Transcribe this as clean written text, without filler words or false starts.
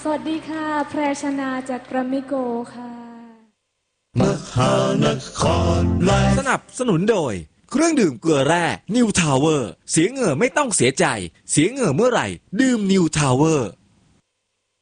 สวัสดีค่ะแพรชนาจากแกรมมี่โกลด์ค่ะมหานครไลฟ์สนับสนุนโดยเครื่องดื่มเกลือแร่นิวทาวเวอร์เสียเหงื่อไม่ต้องเสียใจเสียเหงื่อเมื่อไหร่ดื่มนิวทาวเวอร์